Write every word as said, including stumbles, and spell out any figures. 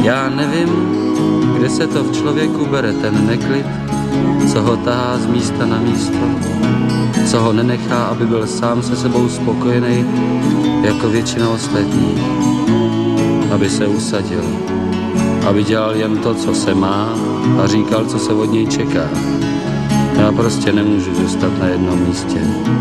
Já nevím, kde se to v člověku bere ten neklid, co ho tahá z místa na místo, co ho nenechá, aby byl sám se sebou spokojený jako většina ostatních, aby se usadil, aby dělal jen to, co se má a říkal, co se od něj čeká. Já prostě nemůžu zůstat na jednom místě.